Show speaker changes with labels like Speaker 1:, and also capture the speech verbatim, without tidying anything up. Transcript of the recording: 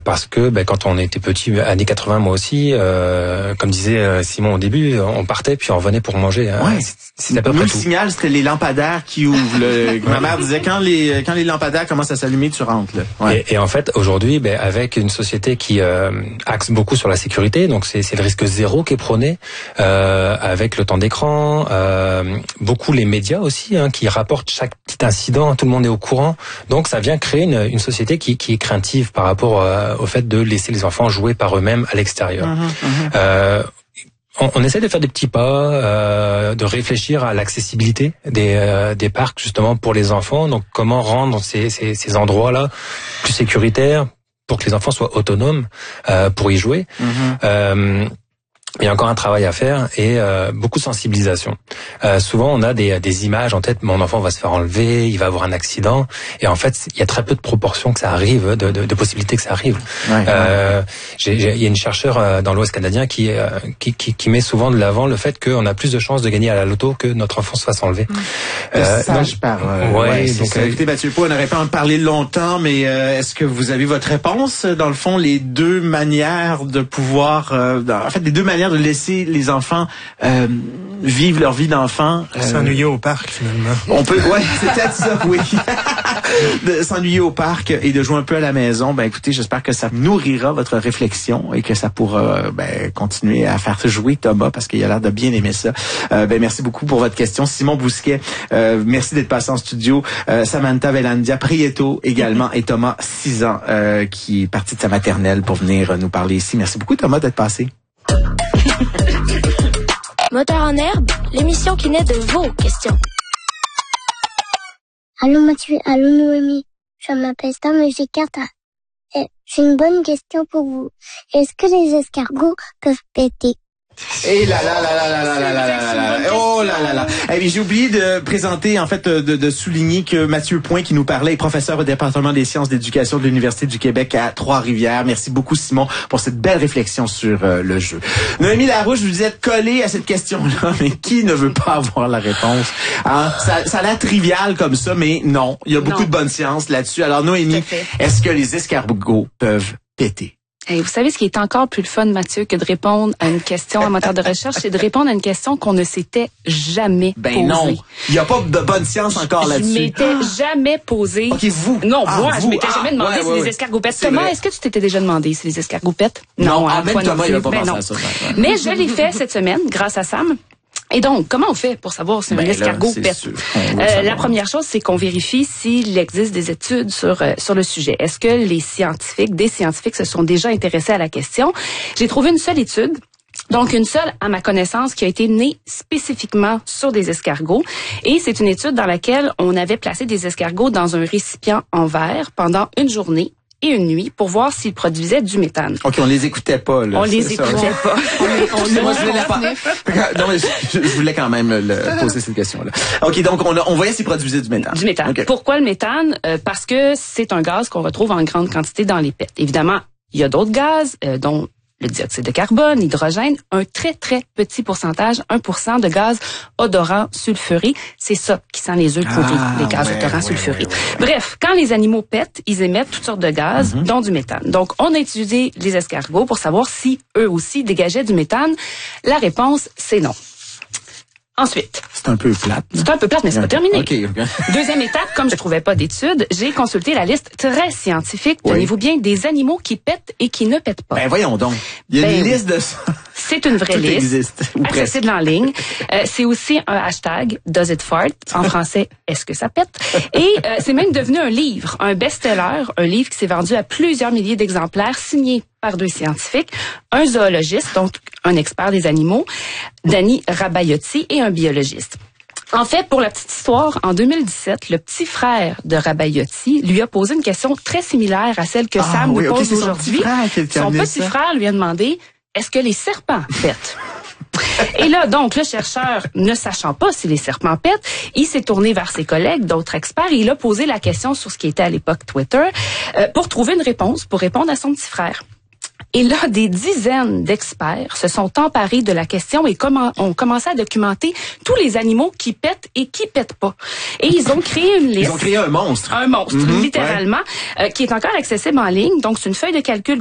Speaker 1: Parce que ben, quand on était petit, années quatre-vingts, moi aussi, euh, comme disait Simon au début, on partait puis on revenait pour manger. Hein.
Speaker 2: Ouais.
Speaker 1: C'est à peu
Speaker 2: Nous,
Speaker 1: près
Speaker 2: le
Speaker 1: tout.
Speaker 2: signal, c'était les lampadaires qui ouvrent. Le... Ma mère disait, quand les quand les lampadaires commencent à s'allumer, tu rentres. Là. Ouais.
Speaker 1: Et, et en fait, aujourd'hui, ben, avec une société qui euh, axe beaucoup sur la sécurité, donc c'est, c'est le risque zéro qui est prôné, euh, avec le temps d'écran, euh, beaucoup les médias aussi, hein, qui rapportent chaque petit incident, tout le monde est au courant. Donc ça vient créer une, une société qui, qui est craintive par rapport euh, au fait de laisser les enfants jouer par eux-mêmes à l'extérieur. Mmh, mmh. Euh, On, on essaie de faire des petits pas, euh, de réfléchir à l'accessibilité des, euh, des parcs justement pour les enfants. Donc comment rendre ces, ces, ces endroits-là plus sécuritaires pour que les enfants soient autonomes euh, pour y jouer. Mm-hmm. Euh, il y a encore un travail à faire et euh, beaucoup de sensibilisation. Euh, souvent, on a des, des images en tête. Mon enfant va se faire enlever, il va avoir un accident. Et en fait, il y a très peu de proportions que ça arrive, de, de, de possibilités que ça arrive. Ouais, euh, ouais. J'ai, j'ai, il y a une chercheure dans l'Ouest canadien qui, euh, qui, qui, qui met souvent de l'avant le fait qu'on a plus de chances de gagner à la loto que notre enfant se fasse enlever.
Speaker 2: Mmh. Euh, sage par. Euh,
Speaker 1: ouais.
Speaker 2: ouais
Speaker 1: donc,
Speaker 2: ça. Écoutez, Mathieu Pau, on n'aurait pas en parler longtemps, mais euh, est-ce que vous avez votre réponse dans le fond, les deux manières de pouvoir, euh, en fait, les deux manières de laisser les les enfants euh, vivent leur vie d'enfant.
Speaker 3: Euh, s'ennuyer au parc, finalement.
Speaker 2: On peut, ouais, c'est peut-être ça, oui. De s'ennuyer au parc et de jouer un peu à la maison. Ben, écoutez, j'espère que ça nourrira votre réflexion et que ça pourra ben, continuer à faire jouer Thomas parce qu'il a l'air de bien aimer ça. Euh, ben, merci beaucoup pour votre question. Simon Bousquet, euh, merci d'être passé en studio. Euh, Samantha Velandia Prieto également et Thomas, six ans, euh, qui est parti de sa maternelle pour venir nous parler ici. Merci beaucoup, Thomas, d'être passé.
Speaker 4: Moteur en herbe, l'émission qui naît de vos questions.
Speaker 5: Allô Mathieu, allô Noémie, je m'appelle Tom et j'ai quatre ans. Euh, j'ai une bonne question pour vous. Est-ce que les escargots peuvent péter?
Speaker 2: Et là là là là là là là là là là là oh là là là. Eh bien, j'ai oublié de présenter, en fait, de, de souligner que Mathieu Point, qui nous parlait, est professeur au département des sciences d'éducation de l'Université du Québec à Trois-Rivières. Merci beaucoup, Simon, pour cette belle réflexion sur euh, le jeu. Noémie Larouche, vous êtes collée à cette question-là, mais qui ne veut pas avoir la réponse? Hein? Ça, ça a l'air trivial comme ça, mais non. Il y a beaucoup non. de bonne science là-dessus. Alors, Noémie, est-ce que les escargots peuvent péter?
Speaker 6: Et vous savez, ce qui est encore plus le fun, Mathieu, que de répondre à une question en moteur de recherche, c'est de répondre à une question qu'on ne s'était jamais
Speaker 2: ben
Speaker 6: posée.
Speaker 2: Ben non, il n'y a pas de bonne science encore
Speaker 6: je
Speaker 2: là-dessus.
Speaker 6: Je m'étais ah. jamais posée.
Speaker 2: OK, vous?
Speaker 6: Non,
Speaker 2: ah,
Speaker 6: moi,
Speaker 2: vous?
Speaker 6: je m'étais
Speaker 2: ah,
Speaker 6: jamais demandé
Speaker 2: ouais,
Speaker 6: si
Speaker 2: ouais,
Speaker 6: les
Speaker 2: ouais.
Speaker 6: escargots pètent. Thomas, est-ce que tu t'étais déjà demandé si les escargots pètent?
Speaker 2: Non,
Speaker 6: non
Speaker 2: ah, même Thomas, il n'a pas
Speaker 6: ben
Speaker 2: pensé
Speaker 6: non.
Speaker 2: à ça. Ouais.
Speaker 6: Mais je l'ai fait cette semaine, grâce à Sam. Et donc, comment on fait pour savoir si ben un escargot là, pète? Euh, la première chose, c'est qu'on vérifie s'il existe des études sur euh, sur le sujet. Est-ce que les scientifiques, des scientifiques se sont déjà intéressés à la question? J'ai trouvé une seule étude. Donc, une seule, à ma connaissance, qui a été menée spécifiquement sur des escargots. Et c'est une étude dans laquelle on avait placé des escargots dans un récipient en verre pendant une journée et une nuit pour voir s'ils produisaient du méthane.
Speaker 2: OK, on les écoutait pas, là.
Speaker 6: On les écoutait ça. pas.
Speaker 2: on, on, Moi, je voulais pas. Non, mais je, je voulais quand même le, poser cette question-là. OK, donc, on, a, on voyait s'ils produisaient du méthane.
Speaker 6: Du méthane. Okay. Pourquoi le méthane? Euh, parce que c'est un gaz qu'on retrouve en grande quantité dans les pets. Évidemment, il y a d'autres gaz, euh, dont le dioxyde de carbone, l'hydrogène, un très, très petit pourcentage, un pour cent de gaz odorant sulfuré. C'est ça qui sent les œufs pourris, ah, les gaz ouais, odorants ouais, sulfurés. Ouais, ouais, ouais. Bref, quand les animaux pètent, ils émettent toutes sortes de gaz, mm-hmm. dont du méthane. Donc, on a étudié les escargots pour savoir si eux aussi dégageaient du méthane. La réponse, c'est non. Ensuite.
Speaker 2: C'est un peu plate.
Speaker 6: C'est un peu plate, mais c'est pas terminé.
Speaker 2: Okay, okay.
Speaker 6: Deuxième étape, comme je trouvais pas d'études, j'ai consulté la liste très scientifique, oui. tenez-vous bien, des animaux qui pètent et qui ne pètent pas.
Speaker 2: Ben voyons donc. Il y a ben, une liste de ça.
Speaker 6: C'est une vraie
Speaker 2: Tout
Speaker 6: liste.
Speaker 2: Existe,
Speaker 6: accessible en ligne. Euh, c'est aussi un hashtag, Does it fart? En français, est-ce que ça pète? Et euh, c'est même devenu un livre, un best-seller, un livre qui s'est vendu à plusieurs milliers d'exemplaires, signé par deux scientifiques, un zoologiste, donc un expert des animaux, Danny Rabaiotti, et un biologiste. En fait, pour la petite histoire, en deux mille dix-sept, le petit frère de Rabaiotti lui a posé une question très similaire à celle que
Speaker 2: ah,
Speaker 6: Sam
Speaker 2: oui,
Speaker 6: nous pose
Speaker 2: okay,
Speaker 6: aujourd'hui.
Speaker 2: Son petit frère,
Speaker 6: son petit frère lui a demandé, est-ce que les serpents pètent? Et là, donc, le chercheur, ne sachant pas si les serpents pètent, il s'est tourné vers ses collègues, d'autres experts, et il a posé la question sur ce qui était à l'époque Twitter, euh, pour trouver une réponse, pour répondre à son petit frère. Et là, des dizaines d'experts se sont emparés de la question et comment, ont commencé à documenter tous les animaux qui pètent et qui pètent pas. Et ils ont créé une liste.
Speaker 2: Ils ont créé un monstre.
Speaker 6: Un monstre,
Speaker 2: mm-hmm,
Speaker 6: littéralement,
Speaker 2: ouais.
Speaker 6: euh, qui est encore accessible en ligne. Donc, c'est une feuille de calcul